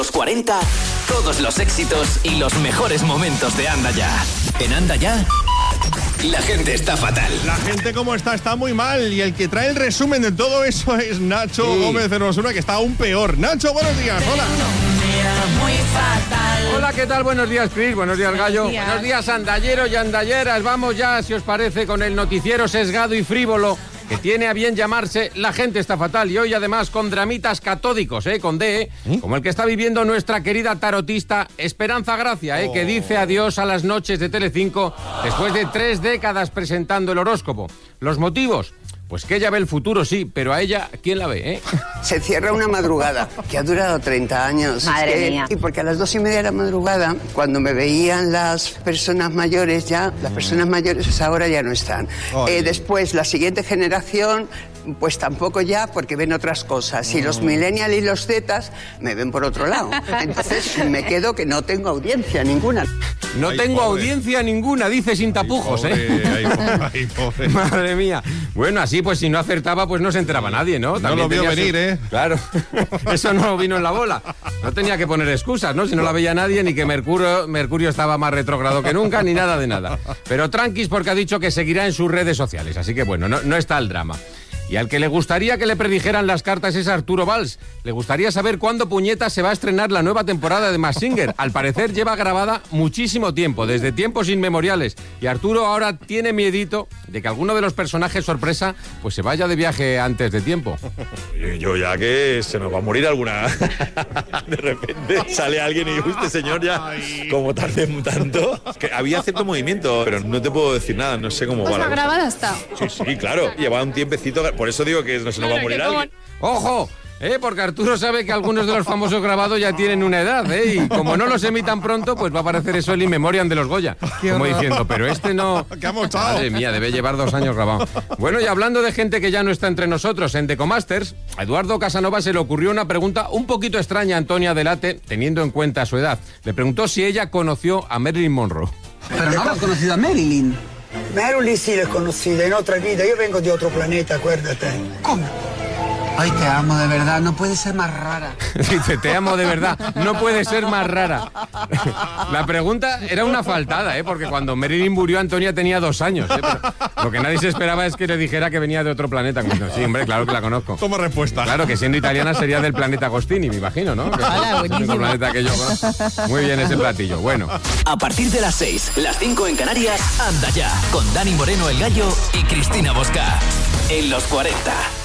Los 40, todos los éxitos y los mejores momentos de Anda Ya. En Anda Ya, la gente está fatal. La gente como está muy mal. Y el que trae el resumen de todo eso es Nacho Gómez de Hermosura, que está aún peor. Nacho, buenos días, hola. Muy fatal. Hola, ¿qué tal? Buenos días, Cris. Buenos días, Gallo. Buenos días, andalleros y andalleras. Vamos ya, si os parece, con el noticiero sesgado y frívolo que tiene a bien llamarse La gente está fatal. Y hoy, además, con dramitas catódicos, con D, como el que está viviendo nuestra querida tarotista Esperanza Gracia, que dice adiós a las noches de Telecinco después de 3 décadas presentando el horóscopo. ¿Los motivos? Pues que ella ve el futuro, sí, pero a ella, ¿quién la ve, Se cierra una madrugada, que ha durado 30 años. Madre mía. Y porque a las 2:30 de la madrugada, cuando me veían las personas mayores ya, las personas mayores ahora ya no están. Después, la siguiente generación, pues tampoco ya, porque ven otras cosas. Y los millennials y los zetas me ven por otro lado. Entonces me quedo que no tengo audiencia ninguna. No tengo audiencia ninguna, dice sin tapujos, Ay, pobre. Madre mía. Bueno, así pues si no acertaba, pues no se enteraba nadie, ¿no? No lo vio venir, Claro, eso no vino en la bola. No tenía que poner excusas, ¿no? Si no la veía nadie, ni que Mercurio estaba más retrógrado que nunca, ni nada de nada. Pero tranquis, porque ha dicho que seguirá en sus redes sociales, así que bueno, no está el drama. Y al que le gustaría que le predijeran las cartas es Arturo Valls. Le gustaría saber cuándo puñetas se va a estrenar la nueva temporada de Masked Singer. Al parecer lleva grabada muchísimo tiempo, desde tiempos inmemoriales. Y Arturo ahora tiene miedito de que alguno de los personajes sorpresa pues se vaya de viaje antes de tiempo. Yo ya que se nos va a morir alguna. De repente sale alguien y este señor ya, como tarde tanto. Es que había cierto movimiento, pero no te puedo decir nada, no sé cómo va. O sea, grabada está. Sí, claro. Lleva un tiempecito. Por eso digo que no se nos va a morir alguien. ¡Ojo! Porque Arturo sabe que algunos de los famosos grabados ya tienen una edad, y como no los emitan pronto, pues va a aparecer eso el In Memoriam de los Goya. Como diciendo, pero este no... ¿Qué ha mostrado? Madre mía, debe llevar 2 años grabado. Bueno, y hablando de gente que ya no está entre nosotros, en Decomasters, a Eduardo Casanova se le ocurrió una pregunta un poquito extraña a Antonia Delate, teniendo en cuenta su edad. Le preguntó si ella conoció a Marilyn Monroe. Pero no has conocido a Marilyn. Marilyn sí la he conocida en otra vida. Yo vengo de otro planeta, acuérdate. ¿Cómo? Ay, te amo de verdad, no puede ser más rara. Dice, te amo de verdad, no puede ser más rara. La pregunta era una faltada, porque cuando Marilyn murió, Antonia tenía 2 años. Pero lo que nadie se esperaba es que le dijera que venía de otro planeta. Sí, hombre, claro que la conozco. Toma respuesta. Claro, que siendo italiana sería del planeta Agostini, me imagino, ¿no? Hola, buenísimo. Planeta que yo conozco. Muy bien ese platillo, bueno. A partir de las 6, las 5 en Canarias, Anda Ya, con Dani Moreno el Gallo y Cristina Bosca. En los 40.